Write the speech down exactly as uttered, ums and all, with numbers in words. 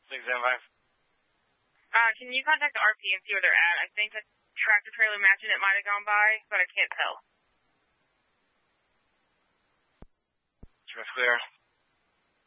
six seven five. Uh, can you contact the R P and see where they're at? I think a tractor trailer matching it might have gone by, but I can't tell. Sure, clear.